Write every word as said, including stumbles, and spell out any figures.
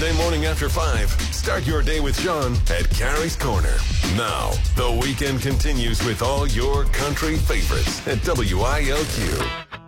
Weekday morning after five. Start your day with Sean at Carrie's Corner. Now, the weekend continues with all your country favorites at W I L Q.